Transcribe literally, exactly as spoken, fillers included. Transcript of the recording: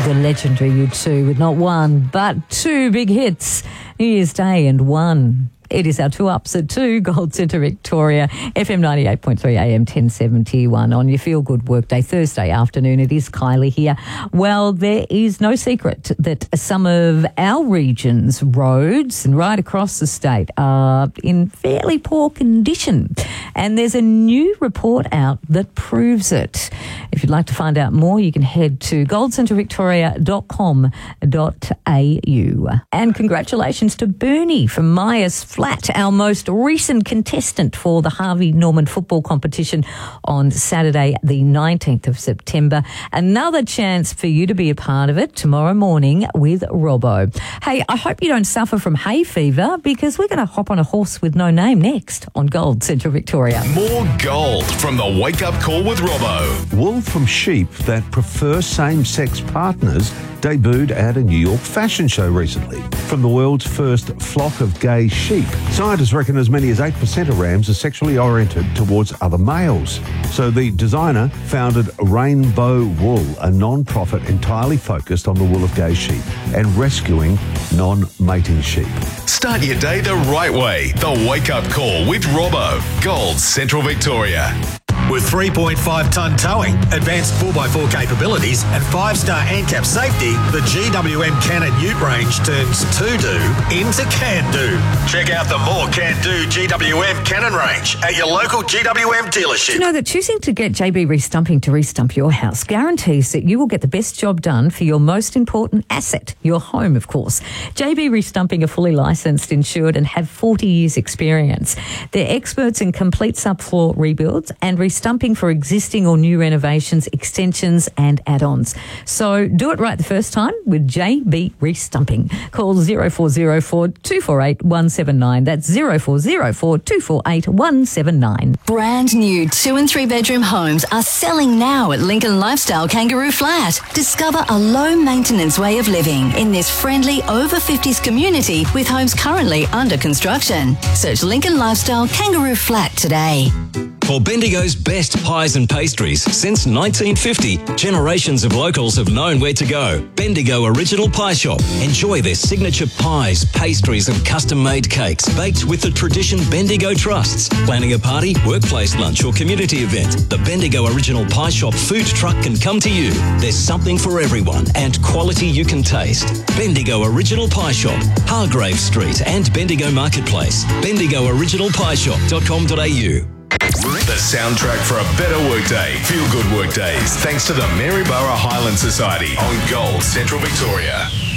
the legendary U two with not one, but two big hits, New Year's Day and one. It is our two ups at two, Gold Centre Victoria, F M ninety-eight point three A M ten seventy-one on your Feel Good Workday Thursday afternoon. It is Kylie here. Well, there is no secret that some of our region's roads and right across the state are in fairly poor condition. And there's a new report out that proves it. If you'd like to find out more, you can head to gold centre victoria dot com dot a u. And congratulations to Bernie from Myers Flat, our most recent contestant for the Harvey Norman football competition on Saturday, the nineteenth of September. Another chance for you to be a part of it tomorrow morning with Robbo. Hey, I hope you don't suffer from hay fever, because we're going to hop on a horse with no name next on Gold Central Victoria. More gold from the Wake Up Call with Robbo. Wool from sheep that prefer same-sex partners debuted at a New York fashion show recently. From the world's first flock of gay sheep, scientists reckon as many as eight percent of rams are sexually oriented towards other males. So the designer founded Rainbow Wool, a non-profit entirely focused on the wool of gay sheep and rescuing non-mating sheep. Start your day the right way. The Wake Up Call with Robbo. Gold Central Victoria. With three point five tonne towing, advanced four by four capabilities and five star ANCAP safety, the G W M Cannon Ute range turns to-do into can-do. Check out the more can-do G W M Cannon range at your local G W M dealership. You know that choosing to get J B Restumping to restump your house guarantees that you will get the best job done for your most important asset, your home, of course. J B Restumping are fully licensed, insured and have forty years experience. They're experts in complete subfloor rebuilds and restumping for existing or new renovations, extensions and add-ons. So do it right the first time with J B Restumping. Call zero four zero four, two four eight, one seven nine. That's zero four zero four, two four eight, one seven nine. Brand new two and three bedroom homes are selling now at Lincoln Lifestyle Kangaroo Flat. Discover a low maintenance way of living in this friendly over fifties community with homes currently under construction. Search Lincoln Lifestyle Kangaroo Flat today. For Bendigo's best pies and pastries since nineteen fifty, generations of locals have known where to go. Bendigo Original Pie Shop. Enjoy their signature pies, pastries and custom-made cakes baked with the tradition Bendigo trusts. Planning a party, workplace lunch or community event, the Bendigo Original Pie Shop food truck can come to you. There's something for everyone and quality you can taste. Bendigo Original Pie Shop, Hargrave Street and Bendigo Marketplace. bendigo original pie shop dot com dot a u. The soundtrack for a better workday. Feel Good Workdays. Thanks to the Maryborough Highland Society on Gold Central Victoria.